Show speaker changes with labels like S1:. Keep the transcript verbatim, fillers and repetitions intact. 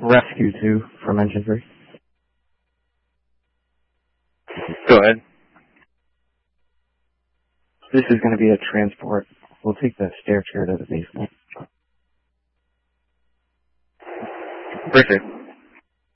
S1: Rescue two from engine three.
S2: Go ahead.
S1: This is going to be a transport. We'll take the stair chair to the basement.
S2: Appreciate it.